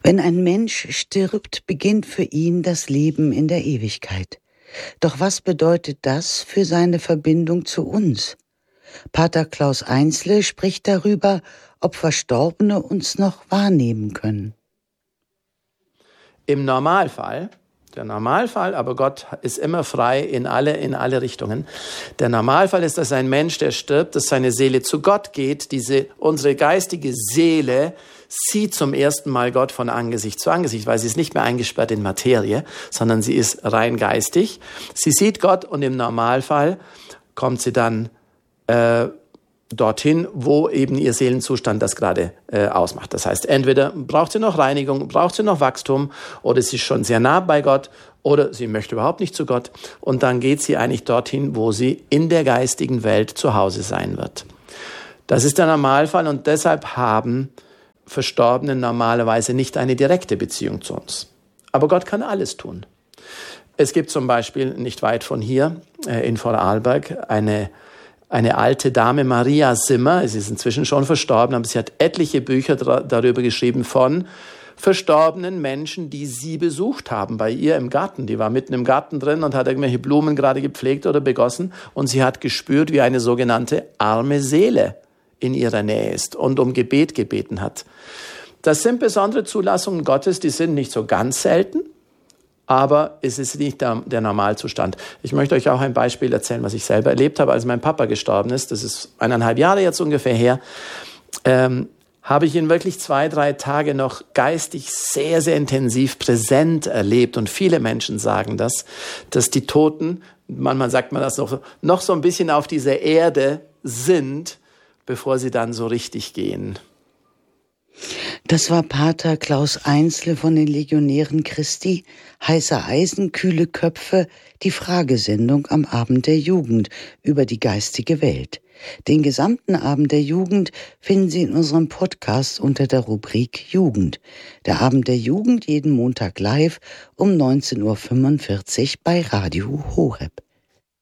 Wenn ein Mensch stirbt, beginnt für ihn das Leben in der Ewigkeit. Doch was bedeutet das für seine Verbindung zu uns? Pater Klaus Einsle spricht darüber, ob Verstorbene uns noch wahrnehmen können. Im Normalfall, aber Gott ist immer frei in alle Richtungen. Der Normalfall ist, dass ein Mensch, der stirbt, dass seine Seele zu Gott geht. Unsere geistige Seele sieht zum ersten Mal Gott von Angesicht zu Angesicht, weil sie ist nicht mehr eingesperrt in Materie, sondern sie ist rein geistig. Sie sieht Gott und im Normalfall kommt sie dann dorthin, wo eben ihr Seelenzustand das gerade ausmacht. Das heißt, entweder braucht sie noch Reinigung, braucht sie noch Wachstum oder sie ist schon sehr nah bei Gott oder sie möchte überhaupt nicht zu Gott und dann geht sie eigentlich dorthin, wo sie in der geistigen Welt zu Hause sein wird. Das ist der Normalfall und deshalb haben Verstorbene normalerweise nicht eine direkte Beziehung zu uns. Aber Gott kann alles tun. Es gibt zum Beispiel nicht weit von hier in Vorarlberg eine alte Dame, Maria Simmer, sie ist inzwischen schon verstorben, aber sie hat etliche Bücher darüber geschrieben von verstorbenen Menschen, die sie besucht haben bei ihr im Garten. Die war mitten im Garten drin und hat irgendwelche Blumen gerade gepflegt oder begossen und sie hat gespürt, wie eine sogenannte arme Seele in ihrer Nähe ist und um Gebet gebeten hat. Das sind besondere Zulassungen Gottes, die sind nicht so ganz selten, aber es ist nicht der Normalzustand. Ich möchte euch auch ein Beispiel erzählen, was ich selber erlebt habe, als mein Papa gestorben ist. Das ist 1,5 Jahre jetzt ungefähr her. Habe ich ihn wirklich 2-3 Tage noch geistig sehr, sehr intensiv präsent erlebt. Und viele Menschen sagen das, dass die Toten, manchmal sagt man das noch so ein bisschen auf dieser Erde sind, bevor sie dann so richtig gehen. Das war Pater Klaus Einsle von den Legionären Christi, heißer Eisen, kühle Köpfe, die Fragesendung am Abend der Jugend über die geistige Welt. Den gesamten Abend der Jugend finden Sie in unserem Podcast unter der Rubrik Jugend. Der Abend der Jugend jeden Montag live um 19.45 Uhr bei Radio Horeb.